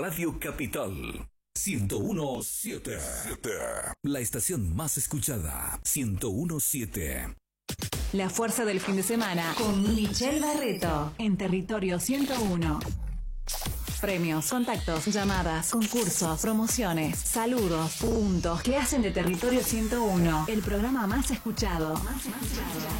Radio Capital 101.7. La estación más escuchada, 101.7. La fuerza del fin de semana con Michelle Barreto en Territorio 101. Premios, contactos, llamadas, concursos, promociones, saludos, puntos que hacen de Territorio 101 el programa más escuchado.